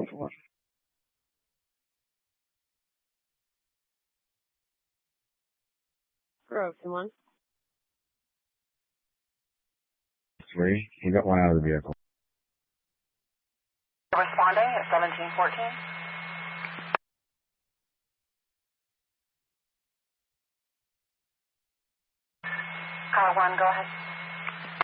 Grove 1. Grove 1. 3. We got one out of the vehicle. Responding at 1714. Car 1, go ahead.